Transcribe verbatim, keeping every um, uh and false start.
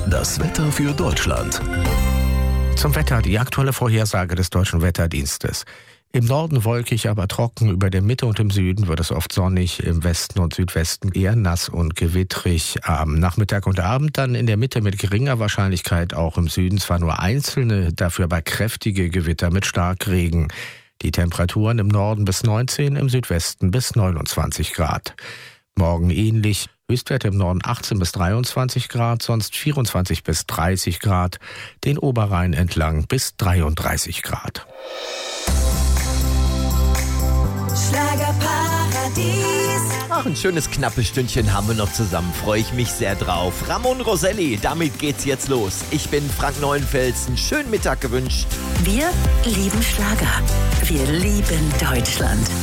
Das Wetter für Deutschland. Zum Wetter die aktuelle Vorhersage des Deutschen Wetterdienstes. Im Norden wolkig, aber trocken, über der Mitte und im Süden wird es oft sonnig, im Westen und Südwesten eher nass und gewittrig. Am Nachmittag und Abend dann in der Mitte mit geringer Wahrscheinlichkeit, auch im Süden zwar nur einzelne, dafür aber kräftige Gewitter mit Starkregen. Die Temperaturen im Norden bis neunzehn, im Südwesten bis neunundzwanzig Grad. Morgen ähnlich, Höchstwerte im Norden achtzehn bis dreiundzwanzig Grad, sonst vierundzwanzig bis dreißig Grad, den Oberrhein entlang bis dreiunddreißig Grad. Schlagerparadies. Ach, ein schönes knappes Stündchen haben wir noch zusammen. Freue ich mich sehr drauf. Ramon Roselli, damit geht's jetzt los. Ich bin Frank Neuenfels. Einen schönen Mittag gewünscht. Wir lieben Schlager. Wir lieben Deutschland.